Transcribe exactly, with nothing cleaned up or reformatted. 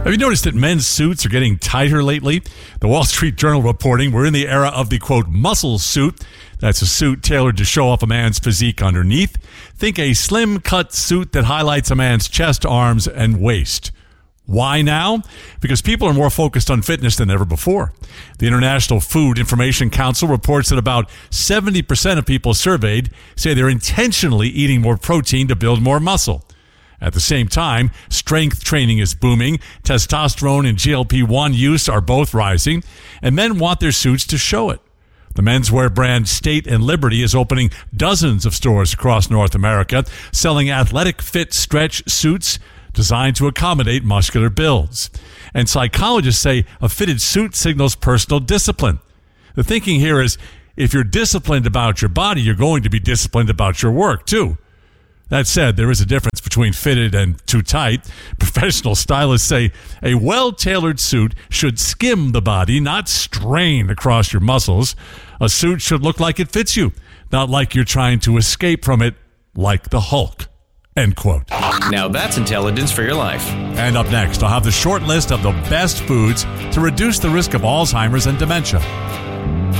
Have you noticed that men's suits are getting tighter lately? The Wall Street Journal reporting we're in the era of the, quote, muscle suit. That's a suit tailored to show off a man's physique underneath. Think a slim-cut suit that highlights a man's chest, arms, and waist. Why now? Because people are more focused on fitness than ever before. The International Food Information Council reports that about seventy percent of people surveyed say they're intentionally eating more protein to build more muscle. At the same time, strength training is booming, testosterone and G L P one use are both rising, and men want their suits to show it. The menswear brand State and Liberty is opening dozens of stores across North America, selling athletic fit stretch suits designed to accommodate muscular builds. And psychologists say a fitted suit signals personal discipline. The thinking here is, if you're disciplined about your body, you're going to be disciplined about your work, too. That said, there is a difference between fitted and too tight. Professional stylists say a well-tailored suit should skim the body, not strain across your muscles. A suit should look like it fits you, not like you're trying to escape from it like the Hulk. End quote. Now that's intelligence for your life. And up next, I'll have the short list of the best foods to reduce the risk of Alzheimer's and dementia.